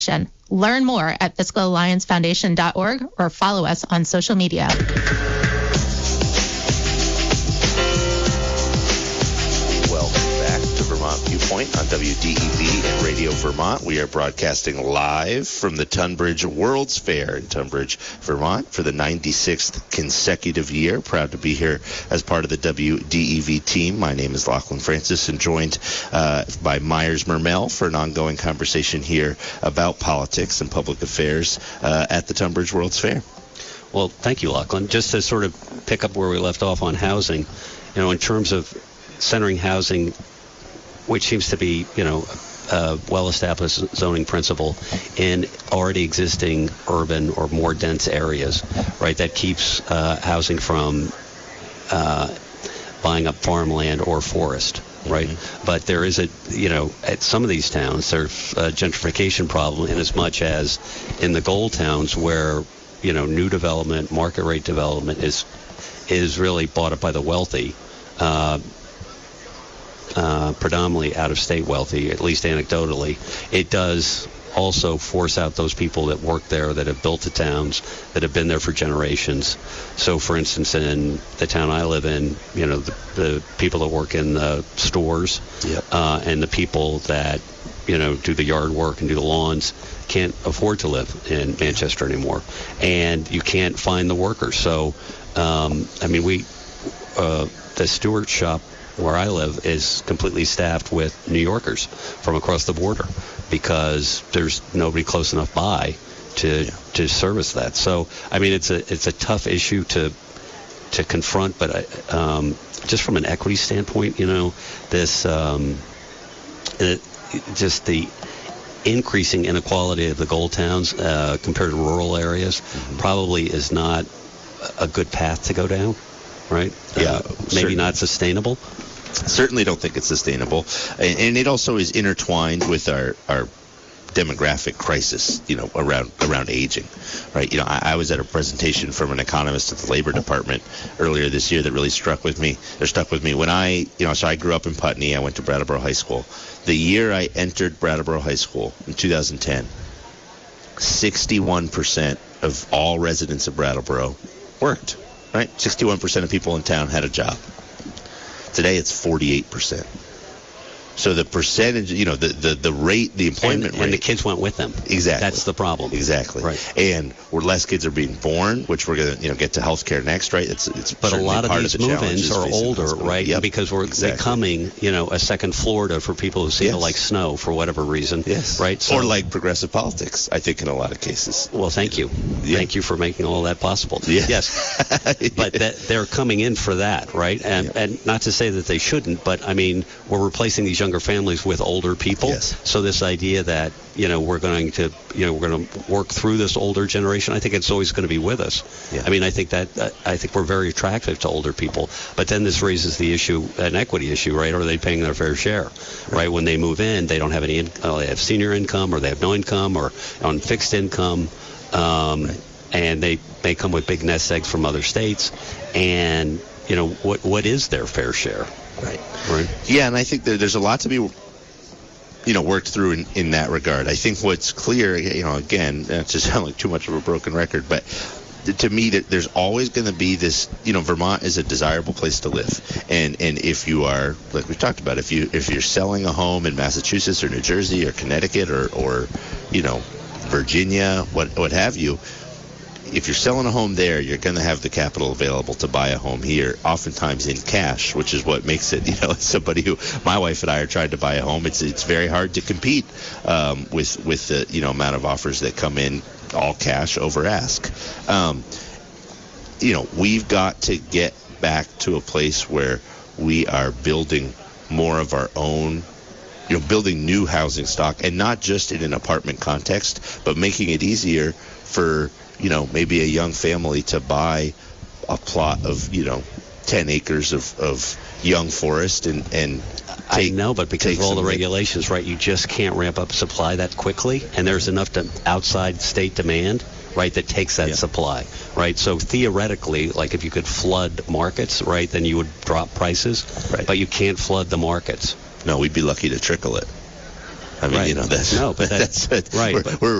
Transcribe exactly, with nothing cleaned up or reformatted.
Learn more at fiscal alliance foundation dot org or follow us on social media. Viewpoint on W D E V and Radio Vermont. We are broadcasting live from the Tunbridge World's Fair in Tunbridge, Vermont for the ninety-sixth consecutive year. Proud to be here as part of the W D E V team. My name is Lachlan Francis and joined uh, by Myers Mermel for an ongoing conversation here about politics and public affairs uh, at the Tunbridge World's Fair. Well, thank you, Lachlan. Just to sort of pick up where we left off on housing, you know, in terms of centering housing, which seems to be, you know, a well-established zoning principle in already existing urban or more dense areas, right? That keeps uh, housing from uh, buying up farmland or forest, right? Mm-hmm. But there is a, you know, at some of these towns, there's a gentrification problem in as much as in the gold towns where, you know, new development, market rate development is is really bought up by the wealthy. Uh, Uh, predominantly out-of-state wealthy, at least anecdotally. It does also force out those people that work there, that have built the towns, that have been there for generations. So, for instance, in the town I live in, you know, the, the people that work in the stores yep. uh, and the people that, you know, do the yard work and do the lawns can't afford to live in Manchester anymore. And you can't find the workers. So, um, I mean, we, uh, the Stewart shop where I live is completely staffed with New Yorkers from across the border because there's nobody close enough by to yeah. to service that. So I mean, it's a it's a tough issue to to confront, but I, um, just from an equity standpoint, you know, this um, it, just the increasing inequality of the gold towns uh, compared to rural areas mm-hmm. probably is not a good path to go down. Right? Yeah. Uh, maybe not sustainable. Certainly don't think it's sustainable. And, and it also is intertwined with our, our demographic crisis, you know, around around aging, right? You know, I, I was at a presentation from an economist at the Labor Department earlier this year that really struck with me, or stuck with me. When I, you know, so I grew up in Putney. I went to Brattleboro High School. The year I entered Brattleboro High School in two thousand ten, sixty-one percent of all residents of Brattleboro worked. Right, sixty-one percent of people in town had a job. Today, it's forty-eight percent. So the percentage, you know, the, the, the rate, the employment and, rate. And the kids went with them. Exactly. That's the problem. Exactly. Right. And where less kids are being born, which we're going to, you know, get to healthcare next, right? It's it's But a lot of these of the move-ins are older, right? Yep. Because we're exactly. becoming, you know, a second Florida for people who seem yes. to like snow for whatever reason. Yes. Right? So, or like progressive politics, I think, in a lot of cases. Well, thank you. Yeah. Thank you for making all that possible. Yeah. Yes. But that, they're coming in for that, right? And yeah. and not to say that they shouldn't, but I mean, we're replacing these younger families with older people. Yes. So this idea that, you know, we're going to, you know, we're going to work through this older generation, I think it's always going to be with us. Yeah. I mean, I think that, uh, I think we're very attractive to older people. But then this raises the issue, an equity issue, right? Are they paying their fair share, right? right? When they move in, they don't have any, in, uh, they have senior income or they have no income or on fixed income. Um, right. And they may come with big nest eggs from other states. And, you know, what what is their fair share? Right. Right. Yeah, and I think that there's a lot to be, you know, worked through in, in that regard. I think what's clear, you know, again, not to sound like too much of a broken record, but to me, there's always going to be this, you know, Vermont is a desirable place to live. And and if you are, like we talked about, if, you, if you're selling a home in Massachusetts or New Jersey or Connecticut or, or you know, Virginia, what what have you, if you're selling a home there, you're going to have the capital available to buy a home here, oftentimes in cash, which is what makes it, you know, as somebody who, my wife and I are trying to buy a home, it's it's very hard to compete um, with, with the, you know, amount of offers that come in, all cash over ask. Um, you know, we've got to get back to a place where we are building more of our own, you know, building new housing stock, and not just in an apartment context, but making it easier for, you know, maybe a young family to buy a plot of, you know, ten acres of, of young forest and, and take, I know, but because of all the some, regulations, right, you just can't ramp up supply that quickly, and there's enough to outside state demand, right, that takes that yeah. supply, right? So theoretically, like if you could flood markets, right, then you would drop prices, right. but you can't flood the markets. No, we'd be lucky to trickle it. I mean, Right. you know, that's No, but that- that's it. right, We're, but- we're